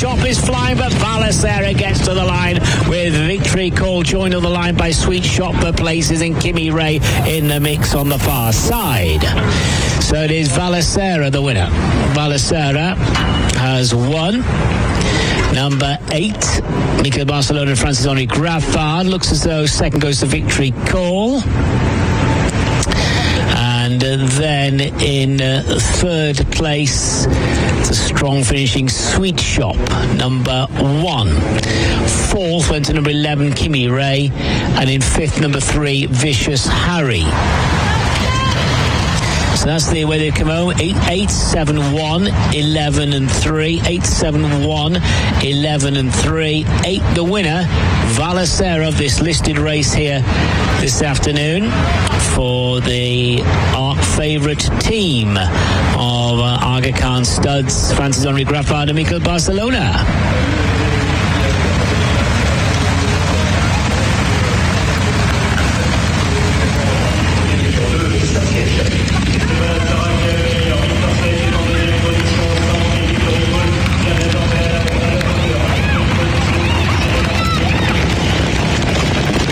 Top is flying, but Valacera gets to the line with Victory Call, joined on the line by Sweet Shot for places, and Kimi Ray in the mix on the far side. So it is Valacera the winner. Valacera has won. Number 8, Mikel Barcelona, Francis-Henri Graffard. Looks as though second goes to Victory Call. And then in third place, it's a strong finishing Sweet Shop, number 1. Fourth went to number 11, Kimi Ray. And in fifth, number 3, Vicious Harry. So that's the way they come home. 8, 7, 1, 11 and 3. 8, 7, 1, 11 and 3. 8 the winner, Valacera, of this listed race here this afternoon for the ARC favourite team of Aga Khan Studs, Francis-Henri Graffard and Mikel Barcelona.